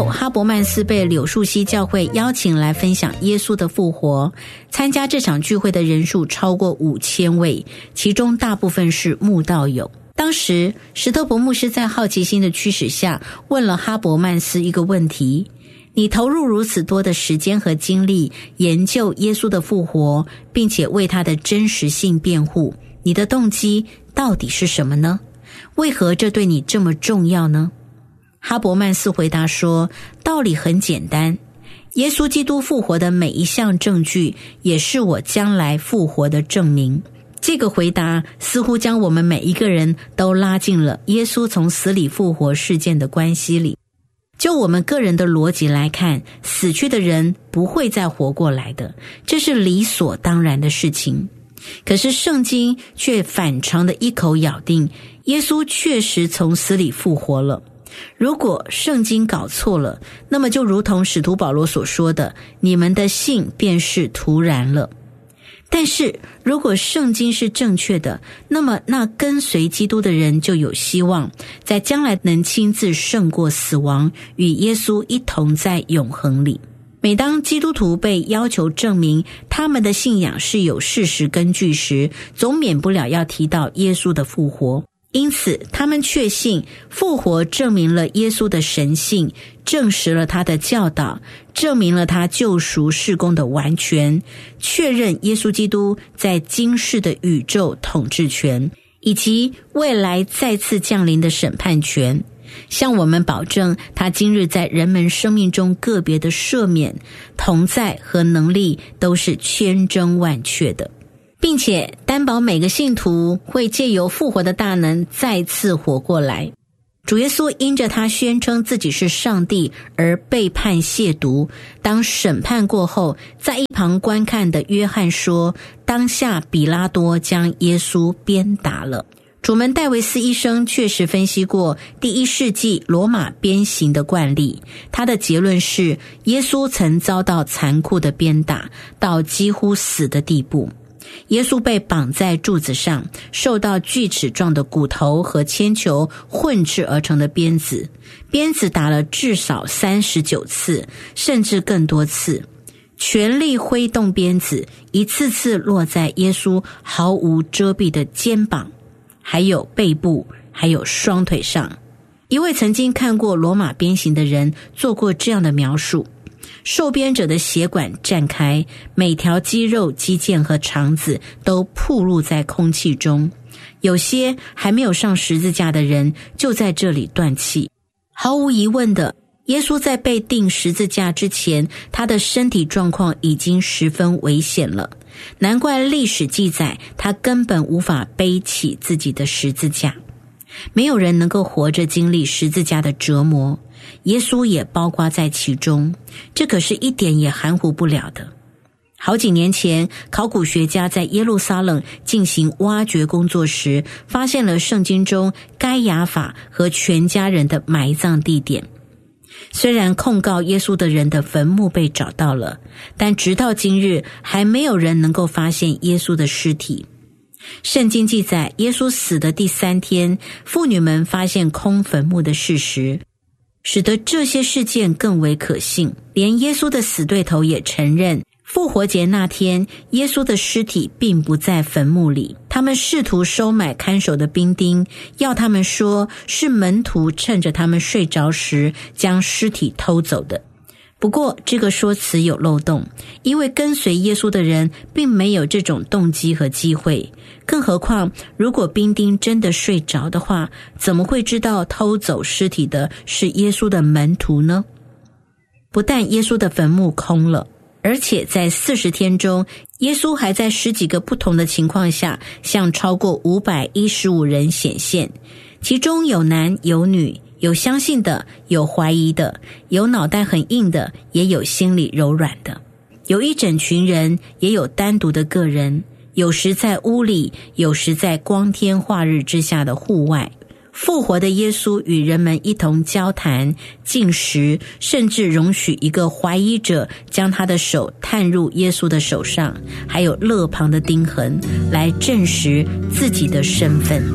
后，哈伯曼斯被柳树溪教会邀请来分享耶稣的复活。参加这场聚会的人数超过5000位，其中大部分是慕道友。当时史特伯牧师在好奇心的驱使下，问了哈伯曼斯一个问题：你投入如此多的时间和精力研究耶稣的复活，并且为他的真实性辩护，你的动机到底是什么呢？为何这对你这么重要呢？哈伯曼斯回答说，道理很简单，耶稣基督复活的每一项证据也是我将来复活的证明。这个回答似乎将我们每一个人都拉进了耶稣从死里复活事件的关系里。就我们个人的逻辑来看，死去的人不会再活过来的，这是理所当然的事情。可是圣经却反常的一口咬定，耶稣确实从死里复活了。如果圣经搞错了，那么就如同使徒保罗所说的，你们的信便是徒然了。但是如果圣经是正确的，那么那跟随基督的人就有希望，在将来能亲自胜过死亡，与耶稣一同在永恒里。每当基督徒被要求证明他们的信仰是有事实根据时，总免不了要提到耶稣的复活。因此他们确信复活证明了耶稣的神性，证实了他的教导，证明了他救赎事工的完全，确认耶稣基督在今世的宇宙统治权，以及未来再次降临的审判权，向我们保证他今日在人们生命中个别的赦免、同在和能力都是千真万确的，并且担保每个信徒会借由复活的大能再次活过来。主耶稣因着他宣称自己是上帝而被判亵渎，当审判过后，在一旁观看的约翰说，当下比拉多将耶稣鞭打了。楚门戴维斯医生确实分析过第1世纪罗马鞭刑的惯例，他的结论是耶稣曾遭到残酷的鞭打，到几乎死的地步。耶稣被绑在柱子上，受到锯齿状的骨头和铅球混制而成的鞭子，鞭子打了至少39次，甚至更多次，全力挥动鞭子，一次次落在耶稣毫无遮蔽的肩膀，还有背部，还有双腿上。一位曾经看过罗马鞭刑的人做过这样的描述：受鞭者的血管绽开，每条肌肉、肌腱和肠子都暴露在空气中，有些还没有上十字架的人就在这里断气。毫无疑问的，耶稣在被钉十字架之前，他的身体状况已经十分危险了，难怪历史记载他根本无法背起自己的十字架。没有人能够活着经历十字架的折磨，耶稣也包括在其中，这可是一点也含糊不了的。好几年前，考古学家在耶路撒冷进行挖掘工作时，发现了圣经中该亚法和全家人的埋葬地点。虽然控告耶稣的人的坟墓被找到了，但直到今日还没有人能够发现耶稣的尸体。圣经记载，耶稣死的第3天，妇女们发现空坟墓的事实，使得这些事件更为可信。连耶稣的死对头也承认，复活节那天，耶稣的尸体并不在坟墓里。他们试图收买看守的兵丁，要他们说是门徒趁着他们睡着时将尸体偷走的。不过这个说辞有漏洞，因为跟随耶稣的人并没有这种动机和机会。更何况，如果兵丁真的睡着的话，怎么会知道偷走尸体的是耶稣的门徒呢？不但耶稣的坟墓空了，而且在40天中，耶稣还在10几个不同的情况下向超过515人显现，其中有男有女，有相信的，有怀疑的，有脑袋很硬的，也有心里柔软的，有一整群人，也有单独的个人，有时在屋里，有时在光天化日之下的户外。复活的耶稣与人们一同交谈、进食，甚至容许一个怀疑者将他的手探入耶稣的手上，还有肋旁的钉痕，来证实自己的身份。